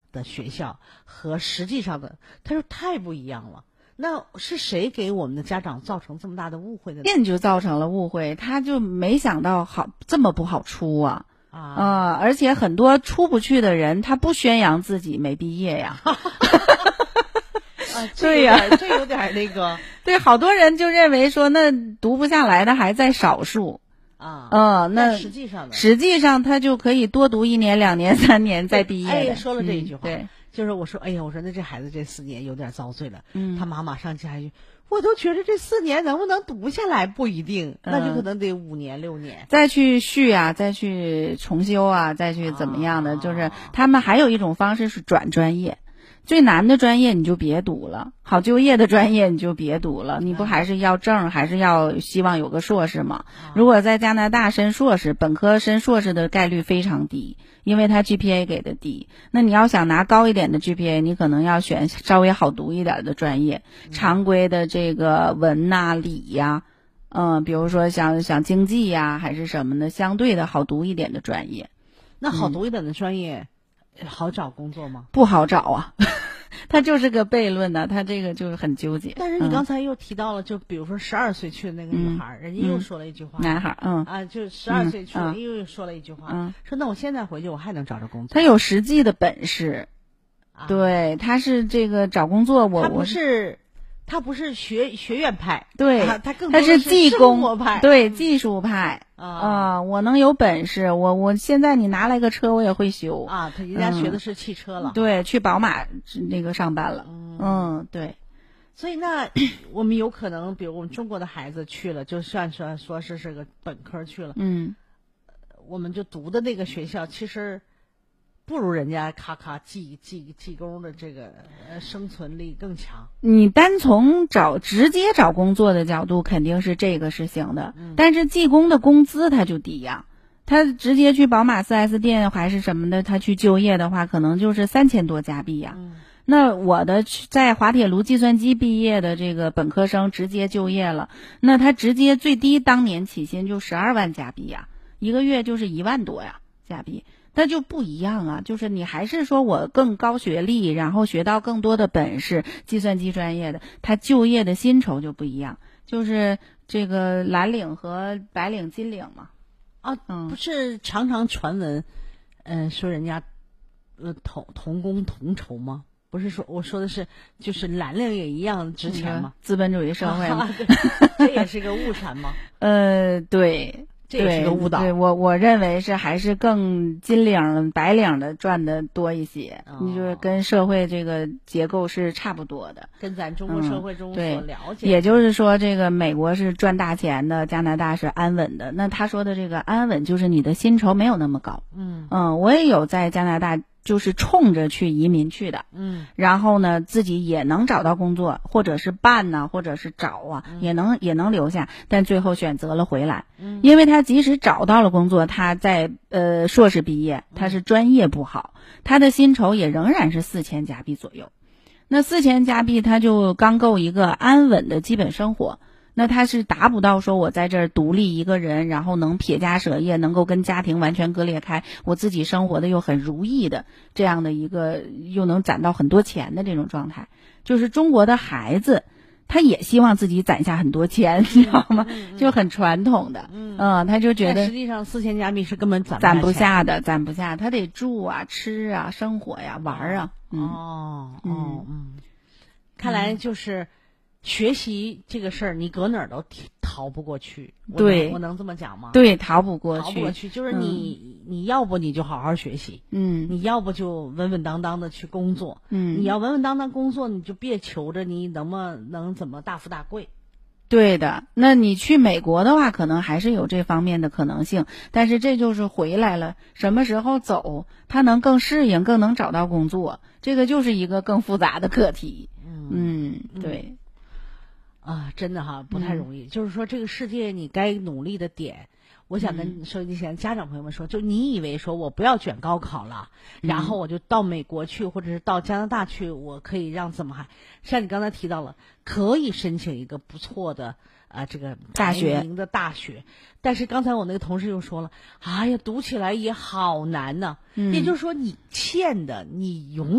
的学校和实际上的，他说太不一样了。那是谁给我们的家长造成这么大的误会的呢？ 就造成了误会，他就没想到这么不好出啊。而且很多出不去的人，他不宣扬自己没毕业呀。 对呀，这有点那个。 对，好多人就认为说，那读不下来的还在少数那实际上他就可以多读1年、2年、3年再毕业的。 说了这一句话， 对， 就是我说那这孩子这4年有点遭罪了。他妈马上加一句，我都觉得这4年能不能读下来不一定，那就可能得5年、6年， 再去续啊，再去重修啊，再去怎么样的。就是他们还有一种方式是转专业。最难的专业你就别读了，好就业的专业你就别读了，你不还是要证，还是要希望有个硕士吗？如果在加拿大申硕士，本科申硕士的概率非常低，因为它 GPA 给的低。那你要想拿高一点的 GPA， 你可能要选稍微好读一点的专业，常规的这个文啊、理呀，比如说像经济呀还是什么的，相对的好读一点的专业。 那好读一点的专业好找工作吗？ 不好找啊。他就是个悖论的，他这个就是很纠结。 但是你刚才又提到了，就比如说12岁去的那个女孩，人家又说了一句话， 男孩， 就12岁去了，又说了一句话，说那我现在回去我还能找着工作。 他有实际的本事，对，他是这个找工作， 他不是学院派， 对， 他更多的是技工派， 对，技术派我能有本事，我现在你拿来个车我也会修他人家学的是汽车了， 对，去宝马那个上班了，对。 所以那我们有可能，比如我们中国的孩子去了，就算说是个本科去了，我们就读的那个学校其实不如人家咔咔技工的这个生存力更强。 你单从直接找工作的角度，肯定是这个是行的，但是技工的工资它就低呀。他直接去宝马 4S 店还是什么的，他去就业的话，可能就是3000多加币呀。那我的在滑铁卢计算机毕业的这个本科生直接就业了，那他直接最低当年起薪就12万加币呀，一个月就是1万多呀加币。那就不一样啊，就是你还是说我更高学历，然后学到更多的本事，计算机专业的，他就业的薪酬就不一样，就是这个蓝领和白领、金领嘛。 不是常常传闻，说人家同工同酬吗？不是说我说的是，就是蓝领也一样值钱吗？ 资本主义社会嘛， 这也是个误传吗？ 对。 这也是个误导。 对，我认为是还是更金领白领的赚的多一些，你就是跟社会这个结构是差不多的， 跟咱中国社会中所了解。 也就是说，这个美国是赚大钱的，加拿大是安稳的。那他说的这个安稳，就是你的薪酬没有那么高。我也有在加拿大就是冲着去移民去的，然后呢自己也能找到工作，或者是办呢，或者是找啊，也能留下，但最后选择了回来，因为他即使找到了工作，他在硕士毕业，他是专业不好，他的薪酬也仍然是4000加币左右，那4000加币他就刚够一个安稳的基本生活。那他是达不到说我在这儿独立一个人，然后能撇家舍业，能够跟家庭完全割裂开，我自己生活的又很如意的这样的一个，又能攒到很多钱的这种状态。就是中国的孩子他也希望自己攒下很多钱，你知道吗？就很传统的，他就觉得实际上4000加币是根本攒不下的，他得住啊、吃啊、生活呀、玩啊。 看来就是学习这个事儿，你搁哪儿都逃不过去。 对， 我能这么讲吗？ 对，逃不过去， 就是你要不你就好好学习，你要不就稳稳当当的去工作，你要稳稳当当工作，你就别求着你能怎么大富大贵。 对的，那你去美国的话，可能还是有这方面的可能性，但是这就是回来了，什么时候走，他能更适应，更能找到工作，这个就是一个更复杂的课题。对。 真的哈，不太容易。就是说，这个世界你该努力的点，我想跟收音机前家长朋友们说，就你以为说我不要卷高考了，然后我就到美国去，或者是到加拿大去，我可以让怎么还像你刚才提到了，可以申请一个不错的这个大学的大学，但是刚才我那个同事又说了，哎呀，读起来也好难呢。也就是说，你欠的，你永